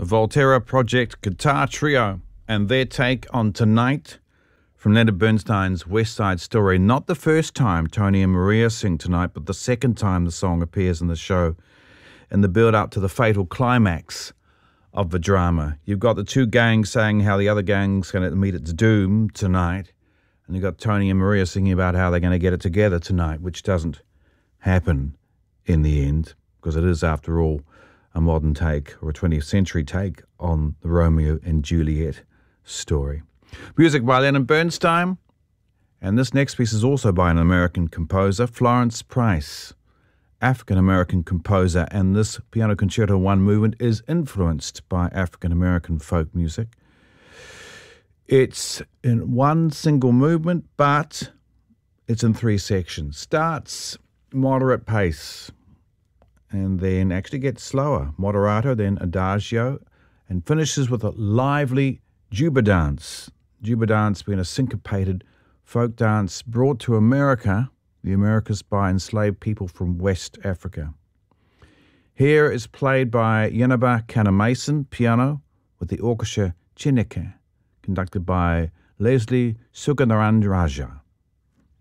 The Volterra Project Guitar Trio and their take on Tonight from Leonard Bernstein's West Side Story. Not the first time Tony and Maria sing Tonight, but the second time the song appears in the show in the build-up to the fatal climax of the drama. You've got the two gangs saying how the other gang's going to meet its doom tonight, and you've got Tony and Maria singing about how they're going to get it together tonight, which doesn't happen in the end, because it is, after all, a modern take or a 20th century take on the Romeo and Juliet story. Music by Leonard Bernstein, and this next piece is also by an American composer, Florence Price, African-American composer, and this Piano Concerto 1 movement is influenced by African-American folk music. It's in one single movement, but it's in three sections. Starts moderate pace, and then actually gets slower, moderato, then adagio, and finishes with a lively juba dance. Juba dance being a syncopated folk dance brought to America, the Americas, by enslaved people from West Africa. Here is played by Yenaba Kanamason, piano, with the orchestra Chineke, conducted by Leslie Sugandarandraja.